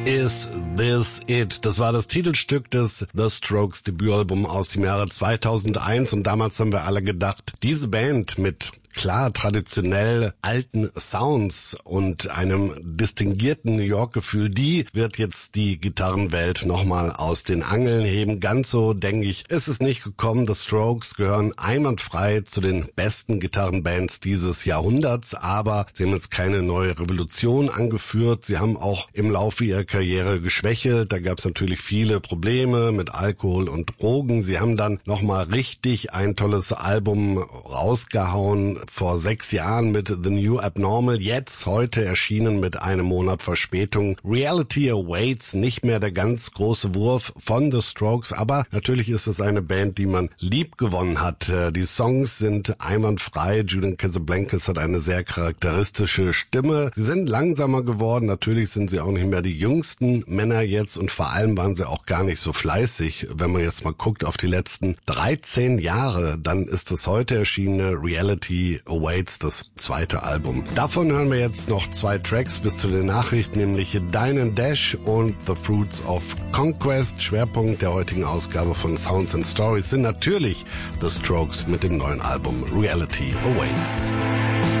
Is This It? Das war das Titelstück des The Strokes Debütalbum aus dem Jahre 2001 und damals haben wir alle gedacht, diese Band mit klar traditionell alten Sounds und einem distinguierten New York-Gefühl, die wird jetzt die Gitarrenwelt nochmal aus den Angeln heben. Ganz so, denke ich, ist es nicht gekommen. The Strokes gehören einwandfrei zu den besten Gitarrenbands dieses Jahrhunderts, aber sie haben jetzt keine neue Revolution angeführt. Sie haben auch im Laufe ihrer Karriere geschwächelt. Da gab es natürlich viele Probleme mit Alkohol und Drogen. Sie haben dann nochmal richtig ein tolles Album rausgehauen, vor 6 Jahren mit The New Abnormal, jetzt heute erschienen mit einem Monat Verspätung. Reality Awaits, nicht mehr der ganz große Wurf von The Strokes, aber natürlich ist es eine Band, die man lieb gewonnen hat. Die Songs sind einwandfrei, Julian Casablancas hat eine sehr charakteristische Stimme. Sie sind langsamer geworden, natürlich sind sie auch nicht mehr die jüngsten Männer jetzt und vor allem waren sie auch gar nicht so fleißig. Wenn man jetzt mal guckt auf die letzten 13 Jahre, dann ist das heute erschienene Reality Awaits das zweite Album. Davon hören wir jetzt noch 2 Tracks bis zu den Nachrichten, nämlich Dine and Dash und The Fruits of Conquest. Schwerpunkt der heutigen Ausgabe von Sounds and Stories sind natürlich The Strokes mit dem neuen Album Reality Awaits.